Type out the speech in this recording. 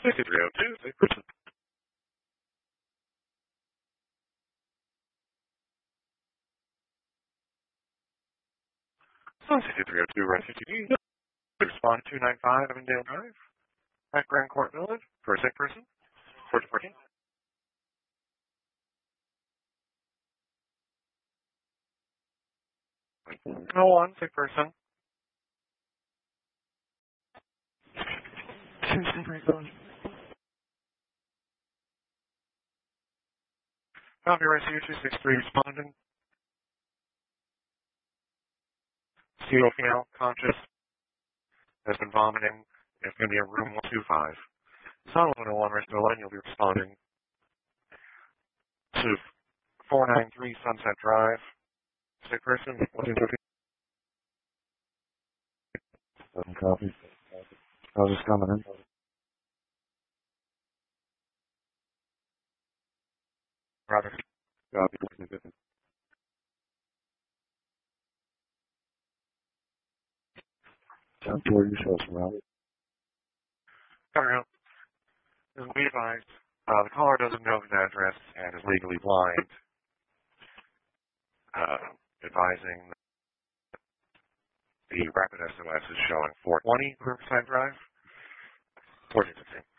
6302, sick person. 6302, rescue TD. Respond 295 Avondale Drive at Grand Court Village for a sick person. 1414. No one, sick person. 263. Copy rescue 263 responding. CO female conscious has been vomiting. It's going to be in room 125. Solid 101 rescue line, you'll be responding to 493 Sunset Drive. Sick person. 123. Copy. How's this coming in? Roger. Copy. 10-4, you show us around. Coming out. As we advised, the caller doesn't know his address and is legally blind. Advising the rapid SOS is showing 420 Riverside Drive. 1416.